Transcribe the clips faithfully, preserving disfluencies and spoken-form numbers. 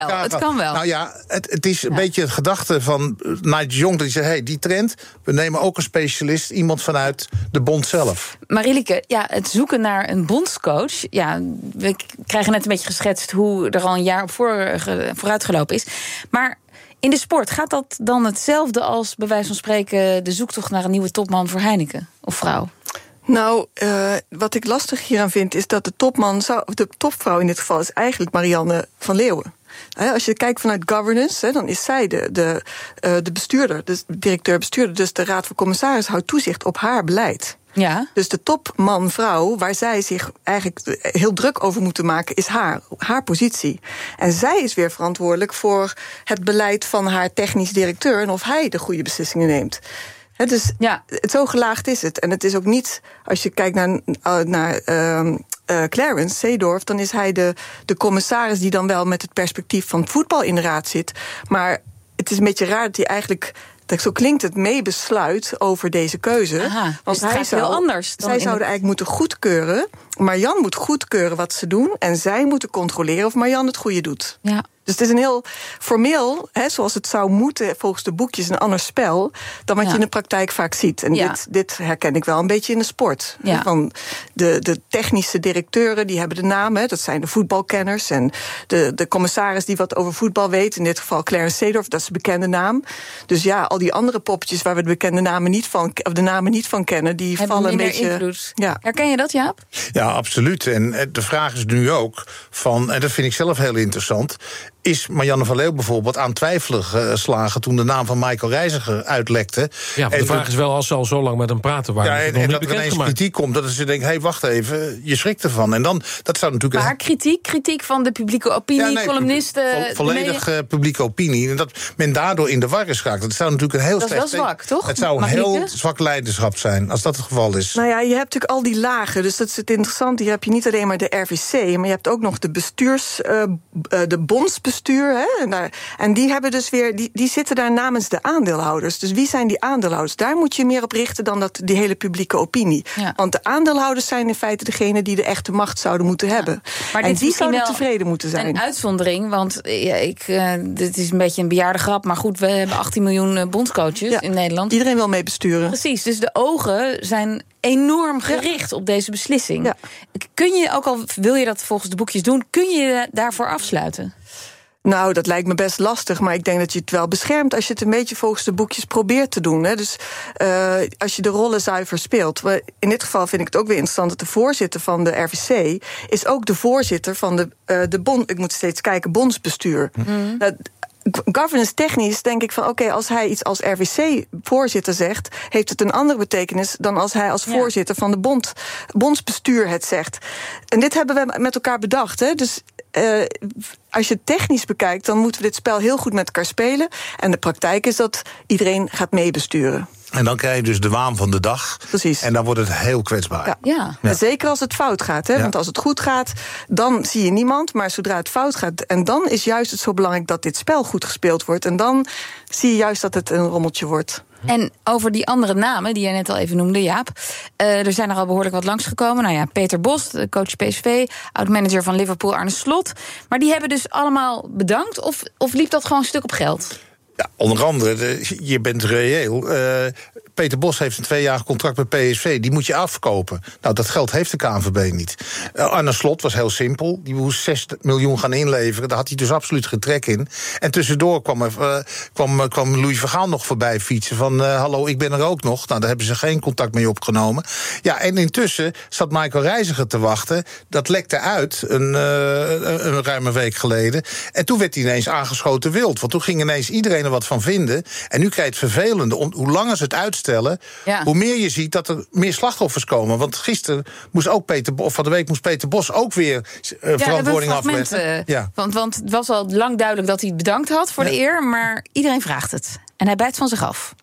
Het kan wel. Nou ja, het, het is een ja. beetje het gedachte van Nigel de Jong. Die zei, hey, die trend, we nemen ook een specialist, iemand vanuit de bond zelf. Marielike, ja, het zoeken naar een bondscoach. Ja, we krijgen net een beetje geschetst hoe er al een jaar op voor, vooruit gelopen is. Maar in de sport, gaat dat dan hetzelfde als bij wijze van spreken de zoektocht naar een nieuwe topman voor Heineken of vrouw? Nou, uh, wat ik lastig hieraan vind is dat de topman, zou, de topvrouw in dit geval is eigenlijk Marianne van Leeuwen. Als je kijkt vanuit governance, dan is zij de, de, de bestuurder, de directeur-bestuurder. Dus de Raad van Commissaris houdt toezicht op haar beleid. Ja. Dus de topman-vrouw, waar zij zich eigenlijk heel druk over moeten maken, is haar, haar positie. En zij is weer verantwoordelijk voor het beleid van haar technisch directeur en of hij de goede beslissingen neemt. He, dus ja. het, zo gelaagd is het. En het is ook niet, als je kijkt naar, naar uh, uh, Clarence Seedorf, dan is hij de, de commissaris die dan wel met het perspectief van voetbal in de raad zit. Maar het is een beetje raar dat hij eigenlijk, zo klinkt het, mee besluit over deze keuze. Aha, want dus het hij gaat zou, heel anders. Dan zij zouden het... eigenlijk moeten goedkeuren. Marjan moet goedkeuren wat ze doen. En zij moeten controleren of Marjan het goede doet. Ja. Dus het is een heel formeel, hè, zoals het zou moeten volgens de boekjes, een ander spel dan wat ja. je in de praktijk vaak ziet. En ja. dit, dit herken ik wel een beetje in de sport. Ja. Van de, de technische directeuren, die hebben de naam, hè, dat zijn de voetbalkenners. En de, de commissaris die wat over voetbal weet, in dit geval Clarence Seedorf, dat is een bekende naam. Dus ja, al die andere poppetjes waar we de bekende namen niet van, of de namen niet van kennen, die hebben vallen een beetje. Invloed. Ja. Herken je dat, Jaap? Ja, absoluut. En de vraag is nu ook van, en dat vind ik zelf heel interessant, is Marianne van Leeuwen bijvoorbeeld aan twijfelen geslagen toen de naam van Michael Reiziger uitlekte. Ja, maar de vraag is wel, als ze al zo lang met hem praten waren, ja, en, en dat er ineens gemaakt. kritiek komt, dat ze denken, hé, hey, wacht even, je schrikt ervan. En dan, dat zou natuurlijk... Maar kritiek, kritiek van de publieke opinie, ja, nee, columnisten... Vo volledig uh, publieke opinie. En dat men daardoor in de war is geraakt. Dat zou natuurlijk een heel dat slecht... Dat is wel zwak, toch? Het zou een heel zwak leiderschap zijn, als dat het geval is. Nou ja, je hebt natuurlijk al die lagen, dus dat is het interessante. Je hebt je niet alleen maar de R V C, maar je hebt ook nog de bestuurs... Uh, de bondsbestuur, hè, en die hebben dus weer, die, die zitten daar namens de aandeelhouders. Dus wie zijn die aandeelhouders? Daar moet je meer op richten dan dat, die hele publieke opinie. Ja. Want de aandeelhouders zijn in feite degene die de echte macht zouden moeten ja. hebben. Maar en die zouden tevreden moeten zijn. Een uitzondering, want ja, ik, uh, dit is een beetje een bejaarde grap, maar goed, we hebben achttien miljoen bondscoaches ja. in Nederland. Iedereen wil mee besturen. Precies, dus de ogen zijn enorm gericht ja. op deze beslissing. Ja. Kun je, ook al wil je dat volgens de boekjes doen, kun je daarvoor afsluiten? Nou, dat lijkt me best lastig, maar ik denk dat je het wel beschermt als je het een beetje volgens de boekjes probeert te doen. Hè. Dus uh, als je de rollen zuiver speelt. In dit geval vind ik het ook weer interessant dat de voorzitter van de R V C is ook de voorzitter van de, uh, de bond, ik moet steeds kijken, bondsbestuur. Mm. Uh, Governance technisch denk ik van oké, okay, als hij iets als R V C-voorzitter zegt, heeft het een andere betekenis dan als hij als voorzitter ja. van de bond, bondsbestuur het zegt. En dit hebben we met elkaar bedacht. Hè? Dus uh, als je het technisch bekijkt, dan moeten we dit spel heel goed met elkaar spelen. En de praktijk is dat iedereen gaat meebesturen. En dan krijg je dus de waan van de dag. Precies. En dan wordt het heel kwetsbaar. Ja. Ja. Ja. Zeker als het fout gaat. Hè? Ja. Want als het goed gaat, dan zie je niemand. Maar zodra het fout gaat, en dan is juist het zo belangrijk dat dit spel goed gespeeld wordt. En dan zie je juist dat het een rommeltje wordt. En over die andere namen, die jij net al even noemde, Jaap. Uh, er zijn er al behoorlijk wat langsgekomen. Nou ja, Peter Bos, de coach P S V, oud-manager van Liverpool, Arne Slot. Maar die hebben dus allemaal bedankt? Of, of liep dat gewoon een stuk op geld? Ja, onder andere, de, je bent reëel. Uh, Peter Bos heeft een tweejarig contract met P S V. Die moet je afkopen. Nou, dat geld heeft de K N V B niet. Uh, Arne Slot was heel simpel. Die moest zes miljoen gaan inleveren. Daar had hij dus absoluut geen trek in. En tussendoor kwam, er, uh, kwam, kwam Louis van Gaal nog voorbij fietsen. Van, uh, hallo, ik ben er ook nog. Nou, daar hebben ze geen contact mee opgenomen. Ja, en intussen zat Michael Reiziger te wachten. Dat lekte uit, een, uh, een ruime week geleden. En toen werd hij ineens aangeschoten wild. Want toen ging ineens iedereen er wat van vinden. En nu krijg je het vervelende. Om, hoe langer ze het uitstellen, ja. hoe meer je ziet dat er meer slachtoffers komen. Want gisteren moest ook Peter, of van de week moest Peter Bos ook weer uh, ja, verantwoording afleggen. Uh, ja. want, want het was al lang duidelijk dat hij het bedankt had voor ja. de eer. Maar iedereen vraagt het. En hij bijt van zich af.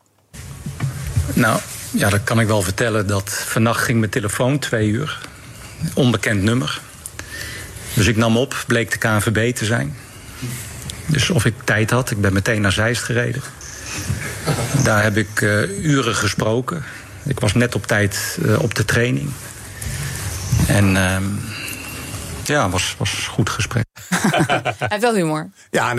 Nou, ja, dat kan ik wel vertellen. Dat vannacht ging mijn telefoon, twee uur. Onbekend nummer. Dus ik nam op, bleek de K N V B te zijn. Dus of ik tijd had, ik ben meteen naar Zeist gereden. Daar heb ik uh, uren gesproken. Ik was net op tijd uh, op de training. En uh, ja, was was een goed gesprek. Hij heeft wel humor. Ja,